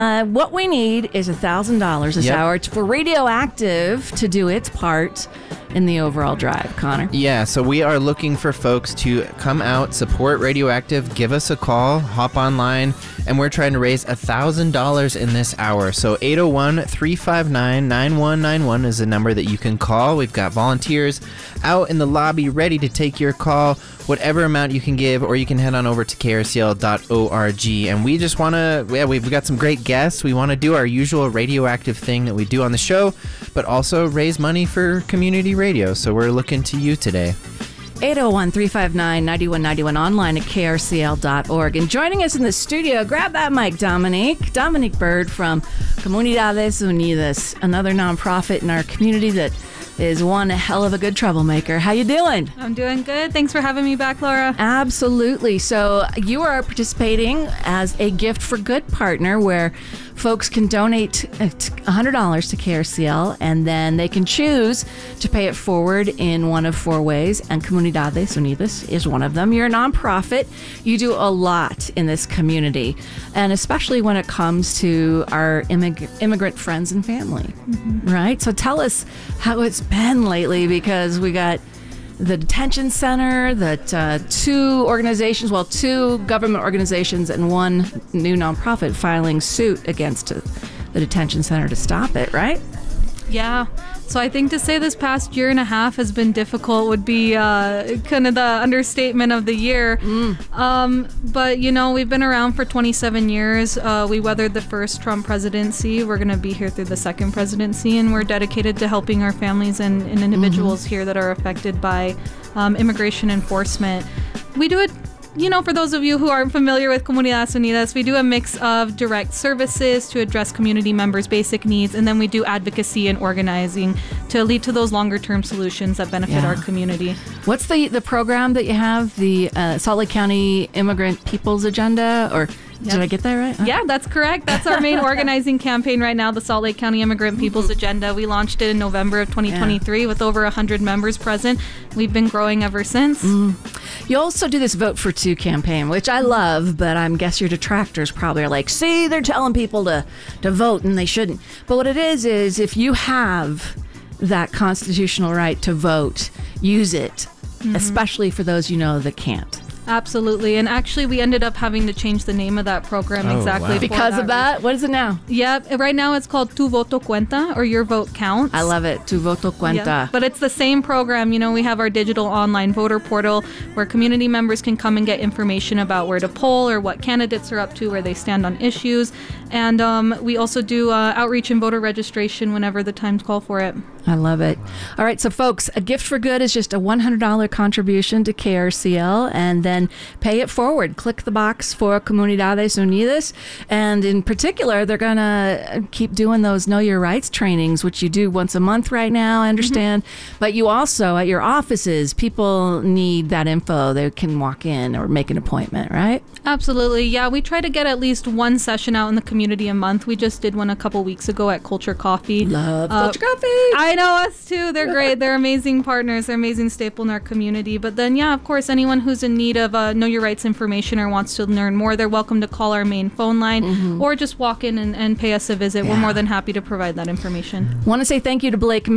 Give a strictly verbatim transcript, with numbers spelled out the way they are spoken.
Uh, what we need is one thousand dollars this Yep. hour for Radioactive to do its part in the overall drive. Connor? Yeah, so we are looking for folks to come out, support Radioactive, give us a call, hop online, and we're trying to raise one thousand dollars in this hour. So eight oh one, three five nine, nine one nine one is the number that you can call. We've got volunteers out in the lobby ready to take your call, whatever amount you can give, or you can head on over to K R C L dot org. And we just want to, yeah, we've got some great guests. We want to do our usual Radioactive thing that we do on the show, but also raise money for community radio. So we're looking to you today. eight oh one, three five nine, nine one nine one, online at K R C L dot org. And joining us in the studio, grab that mic, Dominique. Dominique Bird from Comunidades Unidas, another nonprofit in our community that is one hell of a good troublemaker. How you doing? I'm doing good. Thanks for having me back, Laura. Absolutely. So you are participating as a Gift for Good partner where folks can donate one hundred dollars to K R C L and then they can choose to pay it forward in one of four ways, and Comunidades Unidas is one of them. You're a nonprofit. You do a lot in this community, and especially when it comes to our immig- immigrant friends and family, mm-hmm. right? So tell us how it's been lately, because we got the detention center, that uh, two organizations, well, two government organizations and one new nonprofit filing suit against the detention center to stop it, right? Yeah. So I think to say this past year and a half has been difficult would be uh, kind of the understatement of the year. Mm. Um, but, you know, we've been around for twenty-seven years. Uh, we weathered the first Trump presidency. We're going to be here through the second presidency, and we're dedicated to helping our families and, and individuals mm-hmm. here that are affected by um, immigration enforcement. We do it. You know, for those of you who aren't familiar with Comunidades Unidas, we do a mix of direct services to address community members' basic needs, and then we do advocacy and organizing to lead to those longer-term solutions that benefit yeah. our community. What's the, the program that you have, the uh, Salt Lake County Immigrant People's Agenda, or... Yep. Did I get that right? Huh? Yeah, that's correct. That's our main organizing campaign right now, the Salt Lake County Immigrant People's Agenda. We launched it in November of twenty twenty-three yeah. with over one hundred members present. We've been growing ever since. Mm. You also do this Vote for Two campaign, which I love, but I guess your detractors probably are like, see, they're telling people to, to vote and they shouldn't. But what it is, is if you have that constitutional right to vote, use it, mm-hmm. especially for those you know that can't. Absolutely. And actually, we ended up having to change the name of that program oh, exactly wow. because that of that. reason. What is it now? Yep. Right now, it's called Tu Voto Cuenta, or Your Vote Counts. I love it. Tu Voto Cuenta. Yeah. But it's the same program. You know, we have our digital online voter portal where community members can come and get information about where to poll or what candidates are up to, where they stand on issues. And um, we also do uh, outreach and voter registration whenever the times call for it. I love it. All right, so folks, a Gift for Good is just a one hundred dollars contribution to K R C L, and then pay it forward. Click the box for Comunidades Unidas, and in particular, they're going to keep doing those Know Your Rights trainings, which you do once a month right now, I understand, mm-hmm. but you also, at your offices, people need that info. They can walk in or make an appointment, right? Absolutely, yeah. We try to get at least one session out in the community a month. We just did one a couple weeks ago at Culture Coffee. Love uh, Culture Coffee! I know, us too. They're great. They're amazing partners. They're amazing staple in our community. But then, yeah, of course, anyone who's in need of uh, Know Your Rights information or wants to learn more, they're welcome to call our main phone line mm-hmm. or just walk in and, and pay us a visit. Yeah. We're more than happy to provide that information. Want to say thank you to Blake